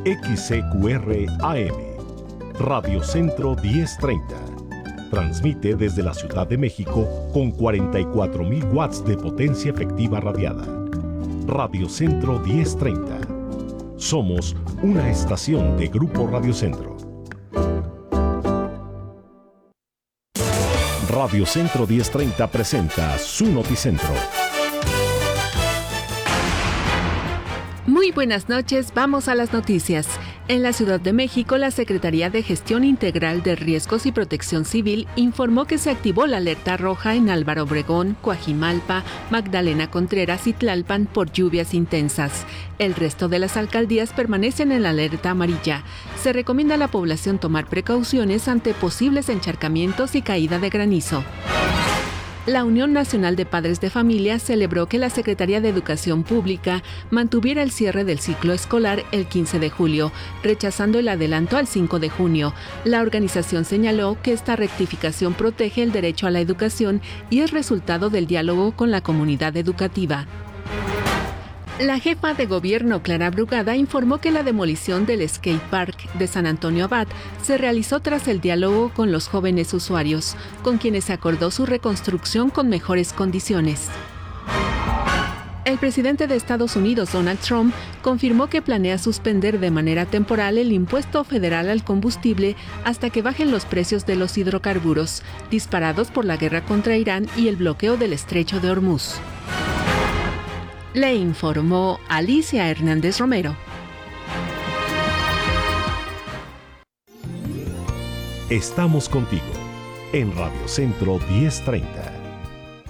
XCQR AM, Radio Centro 1030. Transmite desde la Ciudad de México con 44.000 watts de potencia efectiva radiada. Radio Centro 1030. Somos una estación de Grupo Radio Centro. Radio Centro 1030 presenta su Noticentro. Muy buenas noches, vamos a las noticias. En la Ciudad de México, la Secretaría de Gestión Integral de Riesgos y Protección Civil informó que se activó la alerta roja en Álvaro Obregón, Coajimalpa, Magdalena Contreras y Tlalpan por lluvias intensas. El resto de las alcaldías permanecen en la alerta amarilla. Se recomienda a la población tomar precauciones ante posibles encharcamientos y caída de granizo. La Unión Nacional de Padres de Familia celebró que la Secretaría de Educación Pública mantuviera el cierre del ciclo escolar el 15 de julio, rechazando el adelanto al 5 de junio. La organización señaló que esta rectificación protege el derecho a la educación y es resultado del diálogo con la comunidad educativa. La jefa de gobierno, Clara Brugada, informó que la demolición del skate park de San Antonio Abad se realizó tras el diálogo con los jóvenes usuarios, con quienes se acordó su reconstrucción con mejores condiciones. El presidente de Estados Unidos, Donald Trump, confirmó que planea suspender de manera temporal el impuesto federal al combustible hasta que bajen los precios de los hidrocarburos, disparados por la guerra contra Irán y el bloqueo del Estrecho de Hormuz. Le informó Alicia Hernández Romero. Estamos contigo en Radio Centro 1030.